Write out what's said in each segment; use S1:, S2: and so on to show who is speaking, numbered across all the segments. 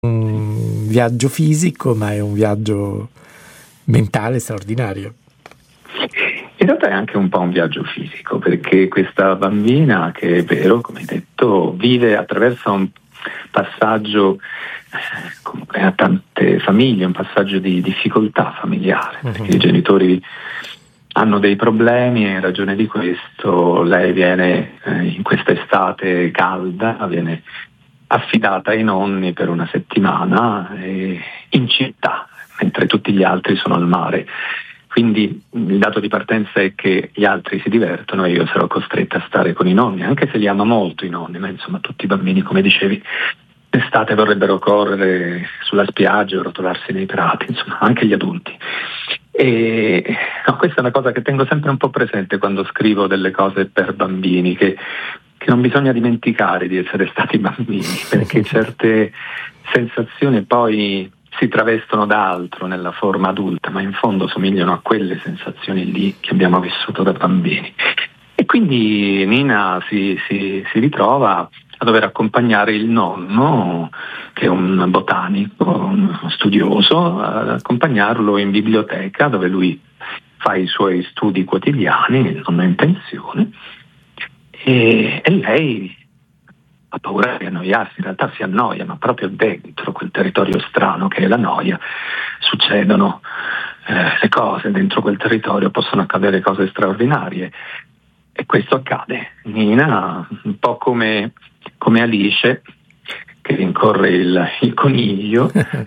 S1: un viaggio fisico, ma è un viaggio mentale straordinario.
S2: In realtà è anche un po' un viaggio fisico, perché questa bambina, che è vero, come hai detto, vive attraverso un passaggio, come a tante famiglie, un passaggio di difficoltà familiare, perché i genitori hanno dei problemi e in ragione di questo lei viene, in questa estate calda, viene affidata ai nonni per una settimana in città, mentre tutti gli altri sono al mare. Quindi il dato di partenza è che gli altri si divertono e io sarò costretta a stare con i nonni, anche se li ama molto i nonni, ma insomma tutti i bambini, come dicevi, d'estate vorrebbero correre sulla spiaggia o rotolarsi nei prati, insomma anche gli adulti. E no, questa è una cosa che tengo sempre un po' presente quando scrivo delle cose per bambini, che non bisogna dimenticare di essere stati bambini, perché certe sensazioni poi si travestono da altro nella forma adulta, ma in fondo somigliano a quelle sensazioni lì che abbiamo vissuto da bambini. E quindi Nina si ritrova a dover accompagnare il nonno, che è un botanico, uno studioso, ad accompagnarlo in biblioteca dove lui fa i suoi studi quotidiani, il nonno è in pensione, e lei ha paura di annoiarsi, in realtà si annoia, ma proprio dentro quel territorio strano che è la noia succedono le cose, dentro quel territorio possono accadere cose straordinarie e questo accade. Nina, un po' come Alice che rincorre il coniglio,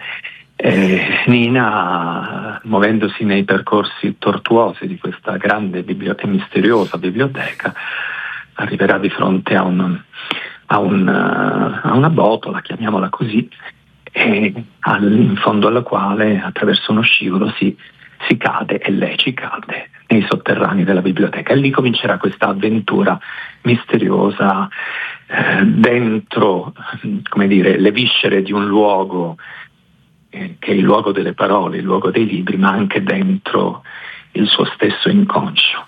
S2: Nina, muovendosi nei percorsi tortuosi di questa grande e misteriosa biblioteca, arriverà di fronte a una botola, chiamiamola così, e in fondo alla quale attraverso uno scivolo si cade e lei ci cade nei sotterranei della biblioteca e lì comincerà questa avventura misteriosa dentro, come dire, le viscere di un luogo che è il luogo delle parole, il luogo dei libri, ma anche dentro il suo stesso inconscio.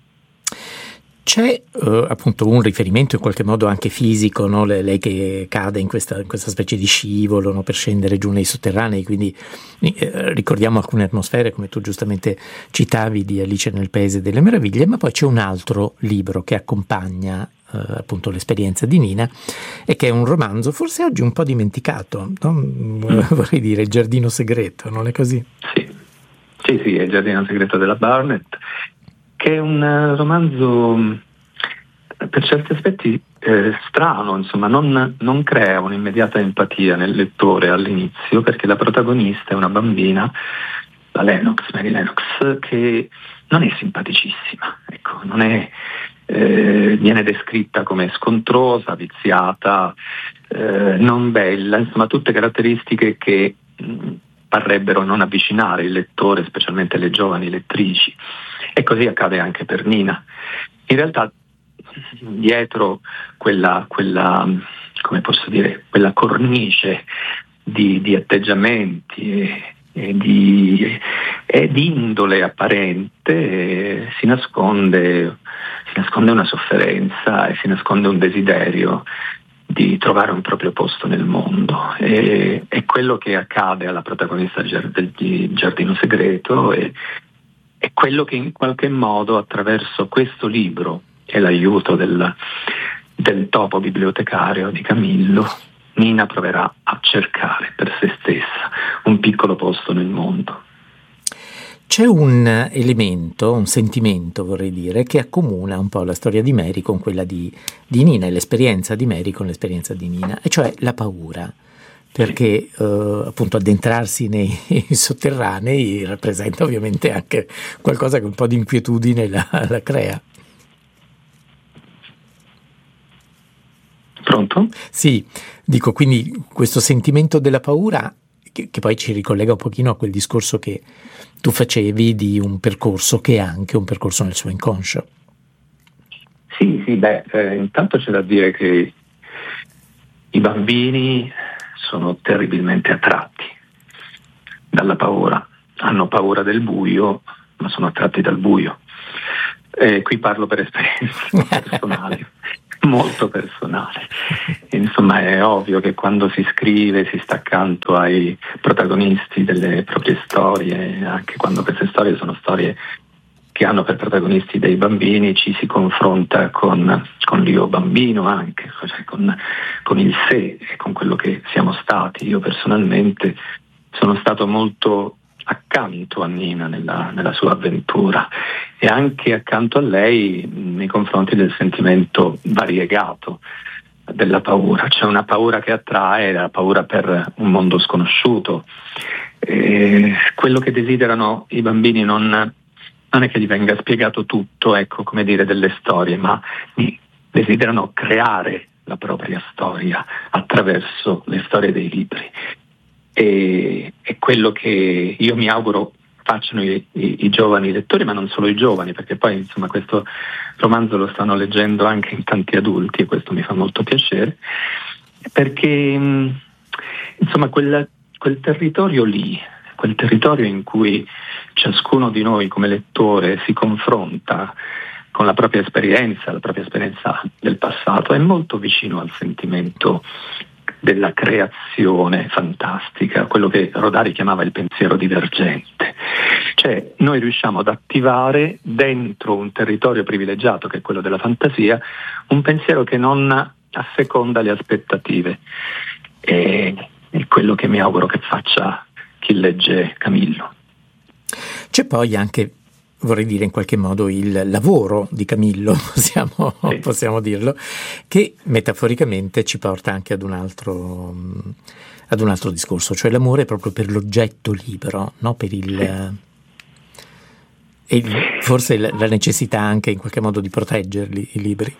S1: C'è appunto un riferimento in qualche modo anche fisico, no? Lei che cade in questa specie di scivolo, no? Per scendere giù nei sotterranei, quindi ricordiamo alcune atmosfere, come tu giustamente citavi, di Alice nel Paese delle Meraviglie, ma poi c'è un altro libro che accompagna appunto l'esperienza di Nina e che è un romanzo forse oggi un po' dimenticato, no? Vorrei dire Il giardino segreto, non è così?
S2: Sì, è Il giardino segreto della Barnett, che è un romanzo per certi aspetti strano, insomma, non crea un'immediata empatia nel lettore all'inizio, perché la protagonista è una bambina, Mary Lennox, che non è simpaticissima, ecco, viene descritta come scontrosa, viziata, non bella, insomma tutte caratteristiche che parrebbero non avvicinare il lettore, specialmente le giovani lettrici. E così accade anche per Nina. In realtà dietro quella come posso dire, quella cornice di atteggiamenti e di indole apparente si nasconde una sofferenza e si nasconde un desiderio di trovare un proprio posto nel mondo. E quello che accade alla protagonista del Giardino Segreto è quello che in qualche modo attraverso questo libro e l'aiuto del topo bibliotecario di Camillo, Nina proverà a cercare per se stessa un piccolo posto nel mondo.
S1: C'è un elemento, un sentimento vorrei dire, che accomuna un po' la storia di Mary con quella di Nina e l'esperienza di Mary con l'esperienza di Nina, e cioè la paura. Perché appunto addentrarsi nei sotterranei rappresenta ovviamente anche qualcosa che un po' di inquietudine la crea.
S2: Pronto?
S1: Sì, dico, quindi questo sentimento della paura che poi ci ricollega un pochino a quel discorso che tu facevi di un percorso che è anche un percorso nel suo inconscio.
S2: Sì, intanto c'è da dire che i bambini sono terribilmente attratti dalla paura, hanno paura del buio, ma sono attratti dal buio. Qui parlo per esperienza personale, molto personale. Insomma, è ovvio che quando si scrive si sta accanto ai protagonisti delle proprie storie, anche quando queste storie sono storie che hanno per protagonisti dei bambini, ci si confronta con l'io bambino anche, cioè con il sé e con quello che siamo stati. Io personalmente sono stato molto accanto a Nina nella sua avventura e anche accanto a lei nei confronti del sentimento variegato della paura. C'è una paura che attrae, la paura per un mondo sconosciuto. Quello che desiderano i bambini non è che gli venga spiegato tutto, ecco, come dire, delle storie, ma desiderano creare la propria storia attraverso le storie dei libri. E quello che io mi auguro facciano i giovani lettori, ma non solo i giovani, perché poi insomma questo romanzo lo stanno leggendo anche in tanti adulti e questo mi fa molto piacere, perché insomma quel territorio lì, quel territorio in cui ciascuno di noi come lettore si confronta con la propria esperienza del passato, è molto vicino al sentimento della creazione fantastica, quello che Rodari chiamava il pensiero divergente. Cioè noi riusciamo ad attivare dentro un territorio privilegiato che è quello della fantasia un pensiero che non asseconda le aspettative. È quello che mi auguro che faccia chi legge Camillo.
S1: C'è poi anche, vorrei dire in qualche modo, il lavoro di Camillo, possiamo dirlo, che metaforicamente ci porta anche ad un altro discorso, cioè l'amore proprio per l'oggetto libero, no? Per e forse la necessità anche in qualche modo di proteggerli i libri.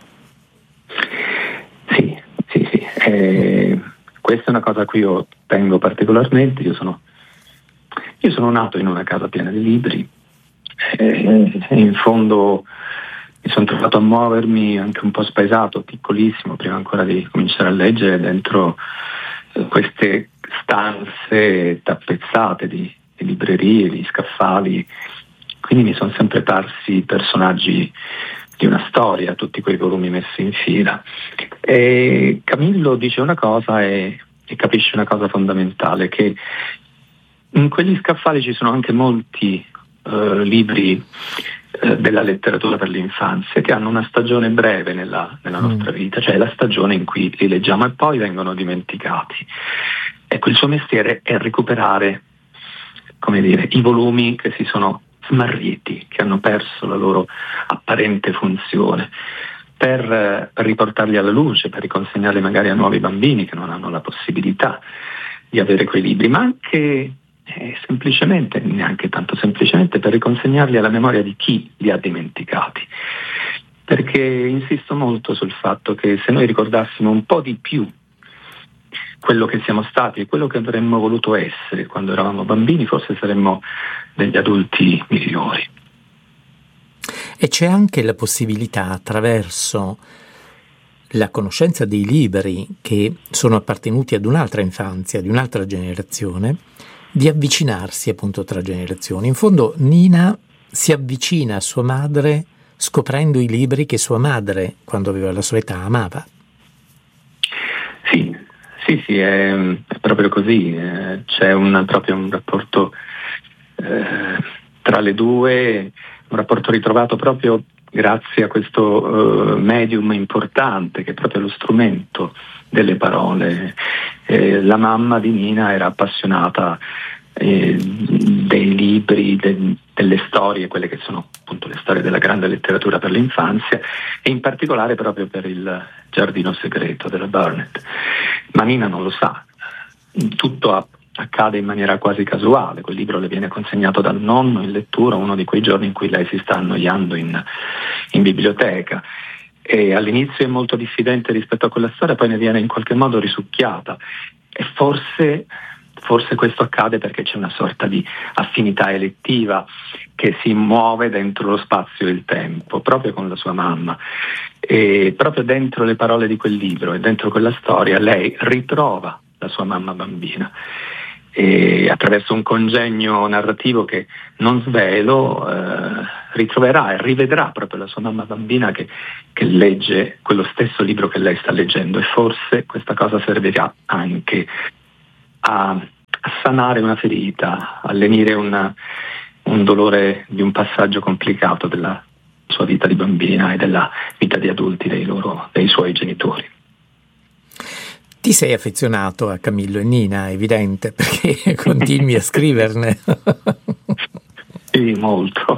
S2: Sì. Questa è una cosa a cui io tengo particolarmente. Io sono nato in una casa piena di libri. In fondo mi sono trovato a muovermi anche un po' spaesato, piccolissimo, prima ancora di cominciare a leggere, dentro queste stanze tappezzate di librerie, di scaffali. Quindi mi sono sempre parsi personaggi di una storia, tutti quei volumi messi in fila. E Camillo dice una cosa e capisce una cosa fondamentale, che in quegli scaffali ci sono anche molti libri della letteratura per l'infanzia che hanno una stagione breve nella nostra vita, cioè la stagione in cui li leggiamo e poi vengono dimenticati. Ecco, il suo mestiere è recuperare, come dire, i volumi che si sono smarriti, che hanno perso la loro apparente funzione, per riportarli alla luce, per riconsegnarli magari a nuovi bambini che non hanno la possibilità di avere quei libri, ma anche semplicemente, neanche tanto semplicemente, per riconsegnarli alla memoria di chi li ha dimenticati. Perché insisto molto sul fatto che se noi ricordassimo un po' di più quello che siamo stati e quello che avremmo voluto essere quando eravamo bambini, forse saremmo degli adulti migliori.
S1: E c'è anche la possibilità, attraverso la conoscenza dei libri che sono appartenuti ad un'altra infanzia, di un'altra generazione, di avvicinarsi appunto tra generazioni. In fondo Nina si avvicina a sua madre scoprendo i libri che sua madre, quando aveva la sua età, amava. Sì,
S2: è proprio così. C'è proprio un rapporto tra le due, un rapporto ritrovato proprio grazie a questo medium importante che è proprio lo strumento delle parole. La mamma di Nina era appassionata dei libri, delle storie, quelle che sono appunto le storie della grande letteratura per l'infanzia, e in particolare proprio per il Giardino segreto della Burnett. Ma Nina non lo sa, tutto accade in maniera quasi casuale. Quel libro le viene consegnato dal nonno in lettura uno di quei giorni in cui lei si sta annoiando in biblioteca, e all'inizio è molto diffidente rispetto a quella storia, poi ne viene in qualche modo risucchiata, e forse questo accade perché c'è una sorta di affinità elettiva che si muove dentro lo spazio e il tempo, proprio con la sua mamma, e proprio dentro le parole di quel libro e dentro quella storia lei ritrova la sua mamma bambina, e attraverso un congegno narrativo che non svelo ritroverà e rivedrà proprio la sua mamma bambina che legge quello stesso libro che lei sta leggendo, e forse questa cosa servirà anche a sanare una ferita, a lenire un dolore di un passaggio complicato della sua vita di bambina e della vita di adulti dei suoi genitori.
S1: Ti sei affezionato a Camillo e Nina, è evidente, perché continui a scriverne.
S2: Sì, molto.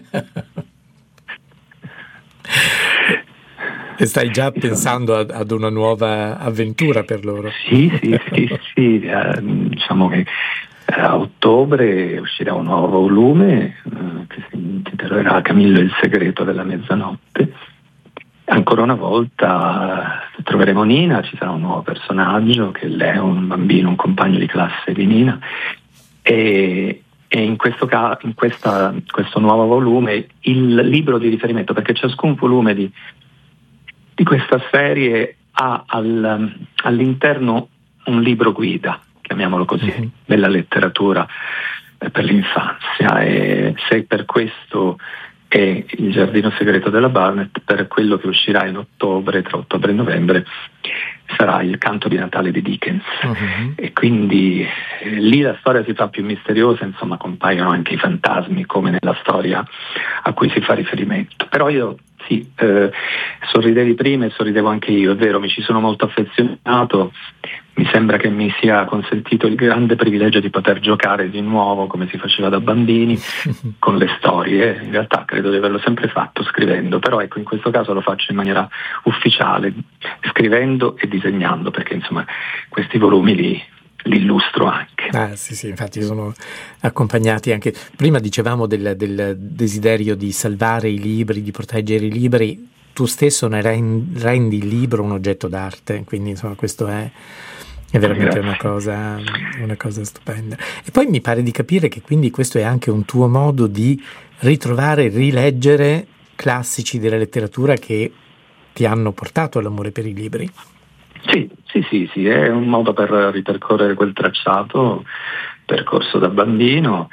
S1: E stai già pensando ad una nuova avventura per loro?
S2: Sì. Diciamo che a ottobre uscirà un nuovo volume che si intitolerà Camillo e il segreto della mezzanotte. Ancora una volta troveremo Nina, ci sarà un nuovo personaggio che lei è un bambino, un compagno di classe di Nina, e in questo nuovo volume il libro di riferimento, perché ciascun volume di questa serie ha all'interno un libro guida, chiamiamolo così, della letteratura per l'infanzia, e se per questo è Il giardino segreto della Barnett, per quello che uscirà in ottobre, tra ottobre e novembre, sarà Il canto di Natale di Dickens. E quindi lì la storia si fa più misteriosa, insomma compaiono anche i fantasmi come nella storia a cui si fa riferimento. Però io sorridevi prima e sorridevo anche io, è vero, mi ci sono molto affezionato, mi sembra che mi sia consentito il grande privilegio di poter giocare di nuovo come si faceva da bambini con le storie. In realtà credo di averlo sempre fatto scrivendo, però ecco, in questo caso lo faccio in maniera ufficiale, scrivendo e disegnando, perché insomma questi volumi li illustro anche.
S1: Sì, infatti sono accompagnati anche. Prima dicevamo del desiderio di salvare i libri, di proteggere i libri, tu stesso ne rendi il libro un oggetto d'arte, quindi insomma questo è veramente una cosa stupenda. E poi mi pare di capire che quindi questo è anche un tuo modo di ritrovare e rileggere classici della letteratura che ti hanno portato all'amore per i libri.
S2: Sì, è un modo per ripercorrere quel tracciato percorso da bambino,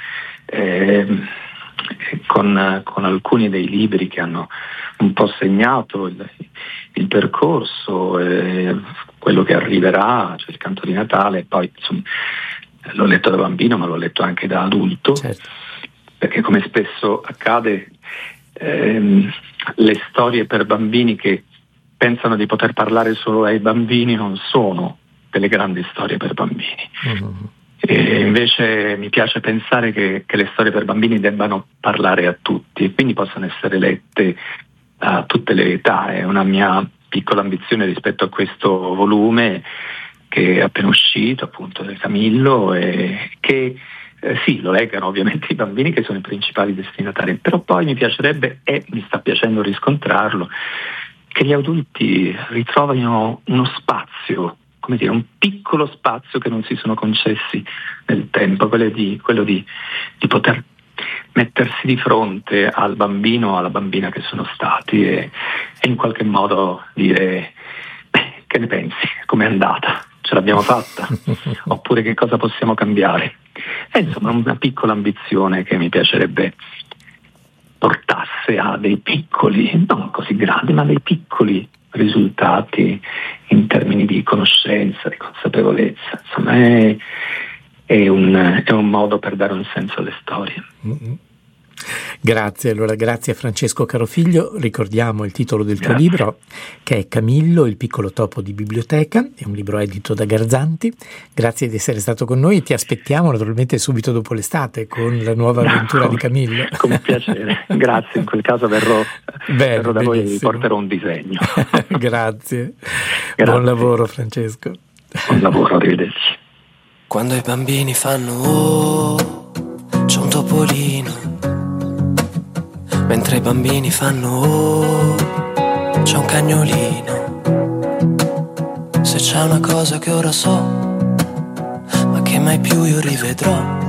S2: con alcuni dei libri che hanno un po' segnato il percorso, quello che arriverà, cioè Il canto di Natale, e poi insomma, l'ho letto da bambino ma l'ho letto anche da adulto, certo. Perché come spesso accade, le storie per bambini che pensano di poter parlare solo ai bambini non sono delle grandi storie per bambini. E invece mi piace pensare che le storie per bambini debbano parlare a tutti e quindi possano essere lette a tutte le età. È una mia piccola ambizione rispetto a questo volume che è appena uscito, appunto, del Camillo, e che sì, lo leggano ovviamente i bambini che sono i principali destinatari, però poi mi piacerebbe, e mi sta piacendo riscontrarlo, che gli adulti ritrovino uno spazio, come dire, un piccolo spazio che non si sono concessi nel tempo, quello di poter mettersi di fronte al bambino o alla bambina che sono stati e in qualche modo dire: che ne pensi? Com'è andata? Ce l'abbiamo fatta? Oppure che cosa possiamo cambiare? È insomma una piccola ambizione che mi piacerebbe portasse a dei piccoli, non così grandi, ma dei piccoli risultati in termini di conoscenza, di consapevolezza. Insomma, è un modo per dare un senso alle storie.
S1: Grazie, allora grazie a Francesco Carofiglio. Ricordiamo il titolo del tuo libro, che è Camillo, il piccolo topo di biblioteca, è un libro edito da Garzanti. Grazie di essere stato con noi, ti aspettiamo naturalmente subito dopo l'estate con la nuova avventura di Camillo.
S2: Con piacere, grazie, in quel caso verrò da voi e vi porterò un disegno.
S1: Grazie, buon lavoro Francesco.
S2: Buon lavoro, arrivederci.
S3: Quando i bambini fanno c'è un topolino, mentre i bambini fanno c'è un cagnolino. Se c'è una cosa che ora so, ma che mai più io rivedrò,